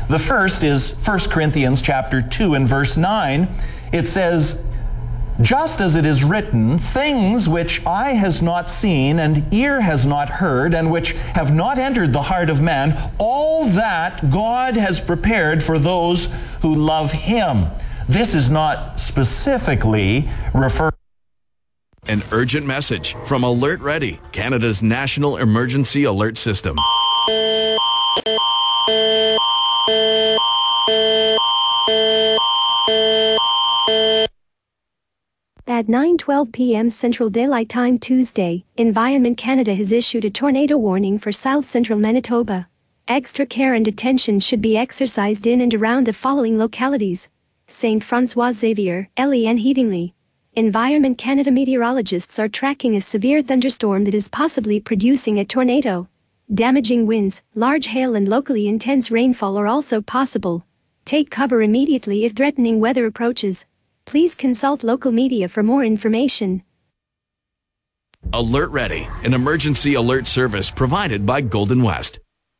The first is 1 Corinthians chapter 2 and verse 9. It says, "Just as it is written, things which eye has not seen and ear has not heard and which have not entered the heart of man, all that God has prepared for those who love Him." This is not specifically referring. An urgent message from Alert Ready, Canada's national emergency alert system. At 9:12 p.m. Central Daylight Time Tuesday, Environment Canada has issued a tornado warning for South Central Manitoba. Extra care and attention should be exercised in and around the following localities: St. Francois Xavier, Elie and Headingley. Environment Canada meteorologists are tracking a severe thunderstorm that is possibly producing a tornado. Damaging winds, large hail and locally intense rainfall are also possible. Take cover immediately if threatening weather approaches. Please consult local media for more information. Alert Ready, an emergency alert service provided by Golden West.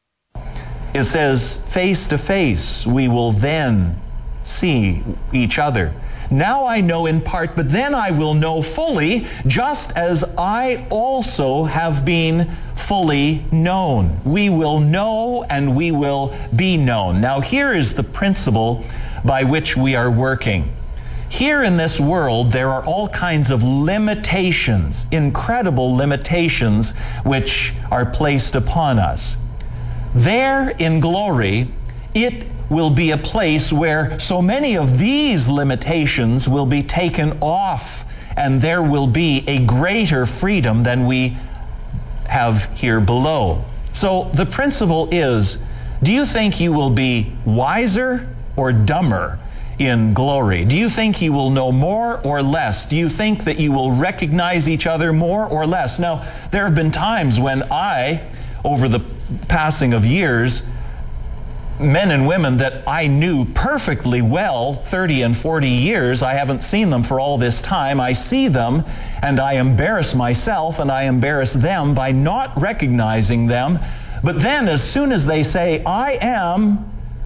It says, "Face to face we will then see each other. Now I know in part, but then I will know fully, just as I also have been fully known." We will know and we will be known. Now here is the principle by which we are working. Here in this world, there are all kinds of limitations, incredible limitations, which are placed upon us. There in glory, it will be a place where so many of these limitations will be taken off, and there will be a greater freedom than we have here below. So the principle is, do you think you will be wiser or dumber in glory? Do you think you will know more or less? Do you think that you will recognize each other more or less? Now, there have been times when I, over the passing of years, men and women that I knew perfectly well, 30 and 40 years, I haven't seen them for all this time. I see them and I embarrass myself and I embarrass them by not recognizing them. But then as soon as they say, "I am,"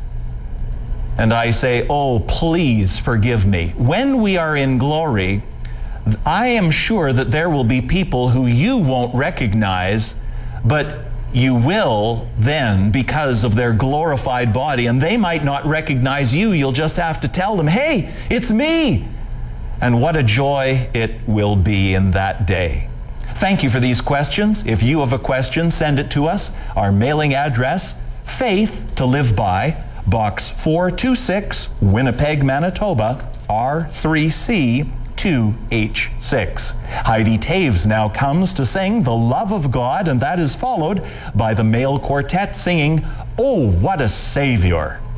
and I say, "Oh, please forgive me." When we are in glory, I am sure that there will be people who you won't recognize, but you will then because of their glorified body, and they might not recognize you. You'll just have to tell them, "Hey, it's me." And what a joy it will be in that day. Thank you for these questions. If you have a question, send it to us. Our mailing address, Faith to Live By, Box 426, Winnipeg, Manitoba, R3C 2H6. Heidi Taves now comes to sing "The Love of God," and that is followed by the male quartet singing "Oh, What a Savior."